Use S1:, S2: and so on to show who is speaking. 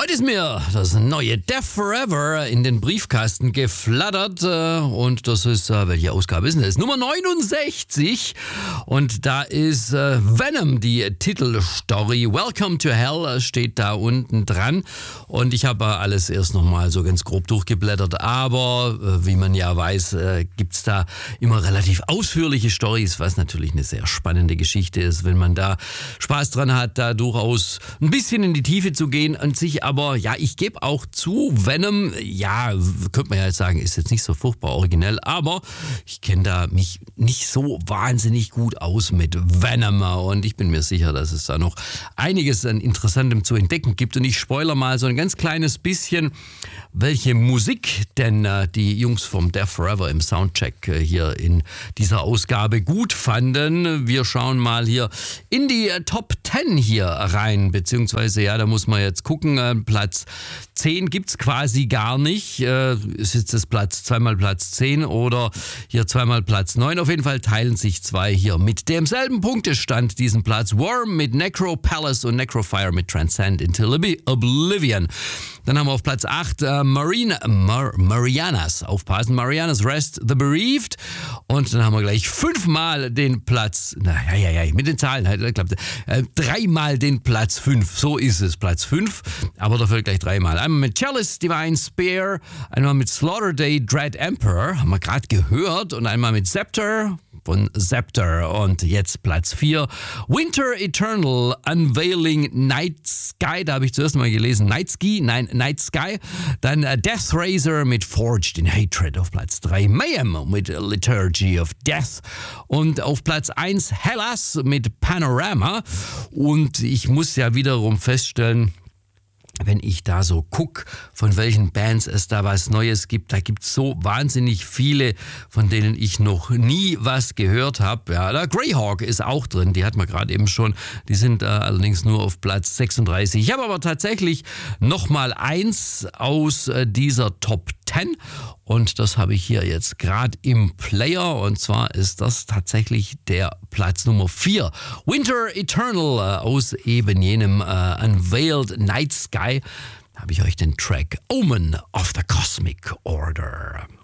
S1: Heute ist mir das neue Death Forever in den Briefkasten geflattert und das ist, welche Ausgabe ist denn das? Nummer 69 und da ist Venom, die Titelstory. Welcome to Hell steht da unten dran und ich habe alles erst nochmal so ganz grob durchgeblättert, aber wie man ja weiß, gibt's da immer relativ ausführliche Storys, was natürlich eine sehr spannende Geschichte ist, wenn man da Spaß dran hat, da durchaus ein bisschen in die Tiefe zu gehen und sich aber, ja, ich gebe auch zu, Venom, ja, könnte man ja jetzt sagen, ist jetzt nicht so furchtbar originell, aber ich kenne da mich nicht so wahnsinnig gut aus mit Venom und ich bin mir sicher, dass es da noch einiges an Interessantem zu entdecken gibt und ich spoilere mal so ein ganz kleines bisschen, welche Musik denn die Jungs vom Death Forever im Soundcheck hier in dieser Ausgabe gut fanden. Wir schauen mal hier in die Top 10 hier rein, beziehungsweise, ja, da muss man jetzt gucken, Platz 10 gibt's quasi gar nicht. Ist jetzt das zweimal Platz 10 oder hier zweimal Platz 9. Auf jeden Fall teilen sich zwei hier mit demselben Punktestand diesen Platz. Worm mit Necro Palace und Necrofire mit Transcend into Oblivion. Dann haben wir auf Platz 8 Marianas. Aufpassen, Marianas Rest the Bereaved. Und dann haben wir gleich 5-mal den Platz, mit den Zahlen, dreimal den Platz 5. So ist es, Platz 5, aber dafür gleich 3-mal. Einmal mit Chalice Divine Spear, einmal mit Slaughter Day Dread Emperor, haben wir gerade gehört, und einmal mit Scepter von Scepter. Und jetzt Platz 4, Winter Eternal Unveiling Night Sky, da habe ich zuerst mal gelesen, Night Sky. Dann Death Razor mit Forged in Hatred auf Platz 3, Mayhem mit Liturgy of Death und auf Platz 1 Hellas mit Panorama. Und ich muss ja wiederum feststellen, wenn ich da so gucke, von welchen Bands es da was Neues gibt, da gibt es so wahnsinnig viele, von denen ich noch nie was gehört habe. Ja, da Greyhawk ist auch drin, die hat man gerade eben schon. Die sind allerdings nur auf Platz 36. Ich habe aber tatsächlich nochmal eins aus dieser Top 10 und das habe ich hier jetzt gerade im Player und zwar ist das tatsächlich der Platz Nummer 4. Winter Eternal aus eben jenem Unveiled Night Sky. Da habe ich euch den Track Omen of the Cosmic Order.